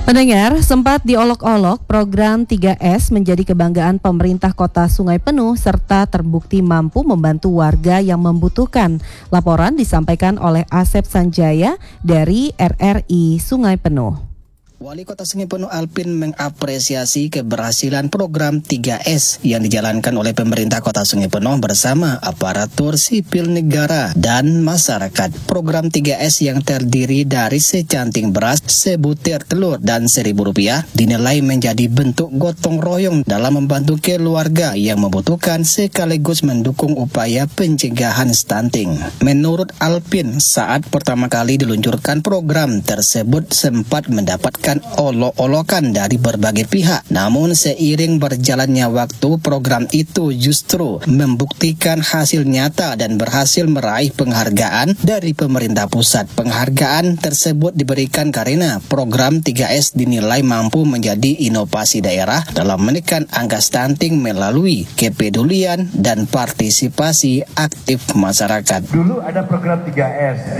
Pendengar, sempat diolok-olok, program 3S menjadi kebanggaan pemerintah Kota Sungai Penuh serta terbukti mampu membantu warga yang membutuhkan. Laporan disampaikan oleh Asep Sanjaya dari RRI Sungai Penuh. Wali Kota Sungai Penuh Alpin mengapresiasi keberhasilan program 3S yang dijalankan oleh pemerintah Kota Sungai Penuh bersama aparatur sipil negara dan masyarakat. Program 3S yang terdiri dari secanting beras, sebutir telur, dan Rp1.000 dinilai menjadi bentuk gotong royong dalam membantu keluarga yang membutuhkan sekaligus mendukung upaya pencegahan stunting. Menurut Alpin, saat pertama kali diluncurkan program tersebut sempat mendapatkan olok-olokan dari berbagai pihak. Namun seiring berjalannya waktu, program itu justru membuktikan hasil nyata dan berhasil meraih penghargaan dari pemerintah pusat. Penghargaan tersebut diberikan karena program 3S dinilai mampu menjadi inovasi daerah dalam menekan angka stunting melalui kepedulian dan partisipasi aktif masyarakat. Dulu ada program 3S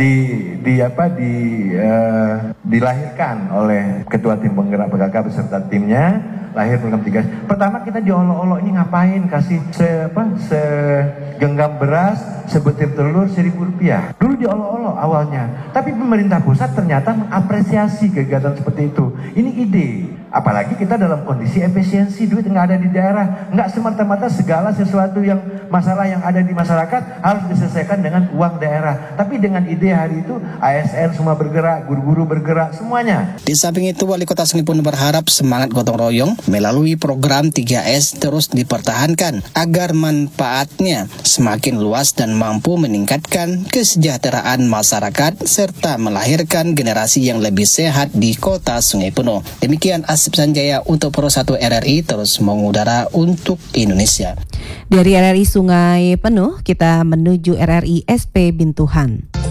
dilahirkan oleh Ketua Tim Penggerak PKK beserta timnya, lahir program 3S. Pertama kita diolok-olok, ini ngapain kasih segenggam beras, sebutir telur Rp1.000. Dulu diolok-olok awalnya, tapi pemerintah pusat ternyata mengapresiasi kegiatan seperti itu. Ini ide. Apalagi kita dalam kondisi efisiensi, duit nggak ada di daerah, nggak semata-mata segala sesuatu yang masalah yang ada di masyarakat harus diselesaikan dengan uang daerah. Tapi dengan ide hari itu ASN semua bergerak, guru-guru bergerak, semuanya. Di samping itu, Wali Kota Sungai Penuh berharap semangat gotong royong melalui program 3S terus dipertahankan agar manfaatnya semakin luas dan mampu meningkatkan kesejahteraan masyarakat serta melahirkan generasi yang lebih sehat di Kota Sungai Penuh. Demikian Asep Sanjaya untuk Pro 1 RRI terus mengudara untuk Indonesia. Dari RRI Sungai Penuh, kita menuju RRI SP Bintuhan.